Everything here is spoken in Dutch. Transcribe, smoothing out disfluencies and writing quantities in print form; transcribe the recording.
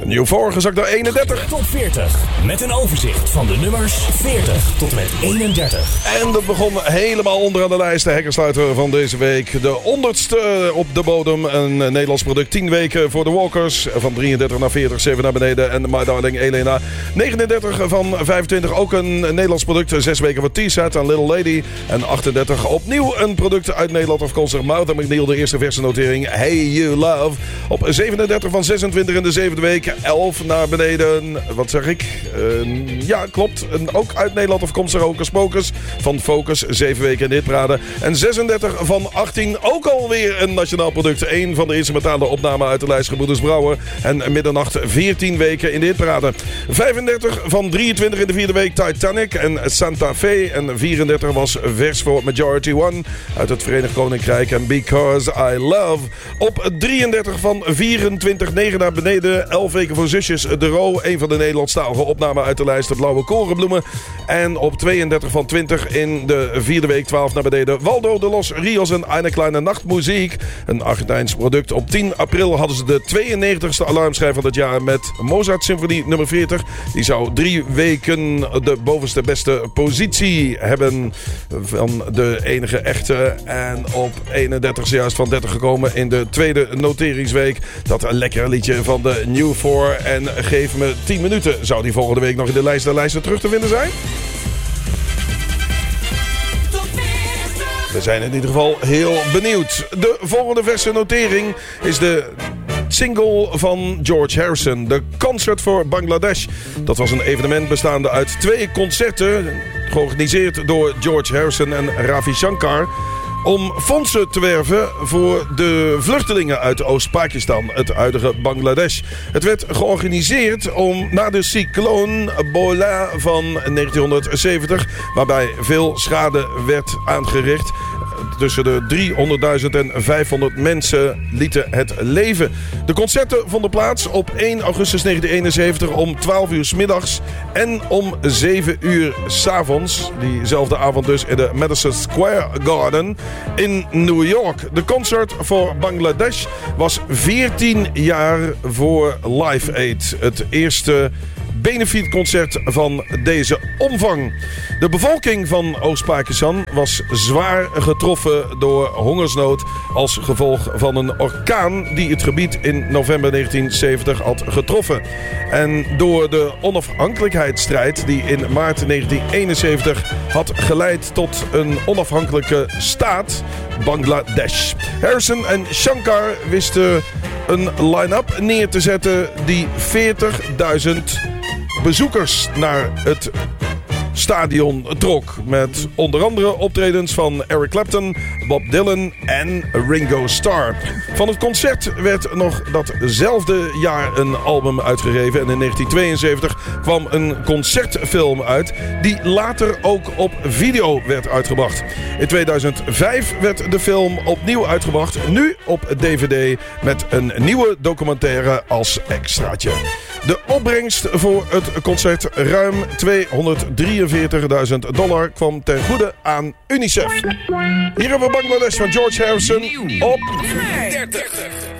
New 4 gezakt naar 31. Top 40 met een overzicht van de nummers 40 tot en met 31. En dat begon helemaal onderaan de lijst. De hekkersluiter van deze week. De 100ste op de bodem. Een Nederlands product. 10 weken voor de Walkers. Van 33 naar 40. 7 naar beneden. En My Darling Elena. 39 van 25. Ook een Nederlands product. 6 weken voor T-Set en Little Lady. En 38 opnieuw een product uit Nederland afkomstig. Martha McNeil, de eerste verse notering. Hey You Love. Op 37 van 26 in de 7e week. 11 naar beneden. Wat zeg ik? Ja, klopt. Ook uit Nederland afkomstig Hocus Pocus. Van Focus. 7 weken in de hitparade. En 36 van 18. Ook alweer een nationaal product. 1 van de instrumentale opnamen uit de lijst Gebroeders Brouwer. En middernacht 14 weken in de hitparade. 35 van 23 in de 4e week. Titanic en Santa Fe. En 34 was vers voor Majority One uit het Verenigd Koninkrijk. En Because I Love. Op 33 van 24. 9 naar beneden. 11 weken voor Zusjes de Roo. Een van de Nederlandstalige opnamen uit de lijst De Blauwe Korenbloemen. En op 32 van 20 in de 4e week. 12 naar beneden. Waldo de Los Rios en Eine Kleine Nachtmuziek. Een Argentijns product. Op 10 april hadden ze de 92ste alarmschijf van het jaar met Mozart Symfonie nummer 40. Die zou 3 weken de bovenste beste positie hebben van de enige echte. En op 31 juist van 30 gekomen in de tweede noteringsweek. Dat lekkere liedje van de New 4. En geef me 10 minuten. Zou die volgende week nog in de lijst der lijsten terug te vinden zijn? We zijn in ieder geval heel benieuwd. De volgende verse notering is de single van George Harrison. De Concert for Bangladesh. Dat was een evenement bestaande uit 2 concerten. Georganiseerd door George Harrison en Ravi Shankar. Om fondsen te werven voor de vluchtelingen uit Oost-Pakistan, het huidige Bangladesh. Het werd georganiseerd na de cycloon Bola van 1970, waarbij veel schade werd aangericht. Tussen de 300.000 en 500 mensen lieten het leven. De concerten vonden plaats op 1 augustus 1971 om 12 uur 's middags en om 7 uur 's avonds. Diezelfde avond dus in de Madison Square Garden in New York. De Concert for Bangladesh was 14 jaar voor Live Aid. Het eerste benefietconcert van deze omvang. De bevolking van Oost-Pakistan was zwaar getroffen door hongersnood als gevolg van een orkaan die het gebied in november 1970 had getroffen. En door de onafhankelijkheidsstrijd die in maart 1971 had geleid tot een onafhankelijke staat, Bangladesh. Harrison en Shankar wisten een line-up neer te zetten die 40.000 bezoekers naar het stadion trok. Met onder andere optredens van Eric Clapton, Bob Dylan en Ringo Starr. Van het concert werd nog datzelfde jaar een album uitgegeven. En in 1972 kwam een concertfilm uit die later ook op video werd uitgebracht. In 2005 werd de film opnieuw uitgebracht. Nu op DVD met een nieuwe documentaire als extraatje. De opbrengst voor het concert, ruim $243.000, kwam ten goede aan UNICEF. Hier hebben we Bangladesh van George Harrison op 30.